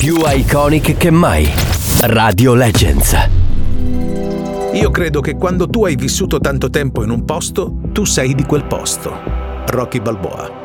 Più iconic che mai. Radio Legends. Io credo che quando tu hai vissuto tanto tempo in un posto, tu sei di quel posto. Rocky Balboa.